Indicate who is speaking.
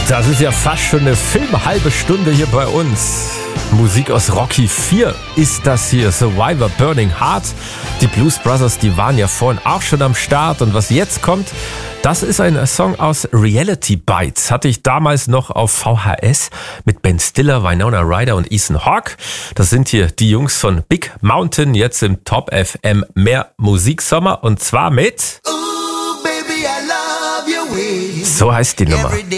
Speaker 1: Das ist ja fast schon eine Filmhalbe Stunde hier bei uns. Musik aus Rocky 4 ist das hier. Survivor, Burning Heart. Die Blues Brothers, die waren ja vorhin auch schon am Start. Und was jetzt kommt, das ist ein Song aus Reality Bites. Hatte ich damals noch auf VHS mit Ben Stiller, Winona Ryder und Ethan Hawke. Das sind hier die Jungs von Big Mountain, jetzt im Top FM Mehr Musiksommer. Und zwar mit...
Speaker 2: Ooh, baby, I love your way.
Speaker 1: So heißt die Nummer.